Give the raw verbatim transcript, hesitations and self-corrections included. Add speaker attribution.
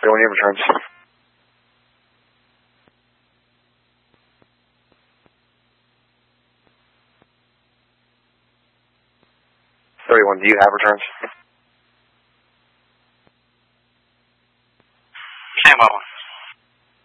Speaker 1: thirty-one, you have returns. thirty-one, do you have returns?
Speaker 2: Same one.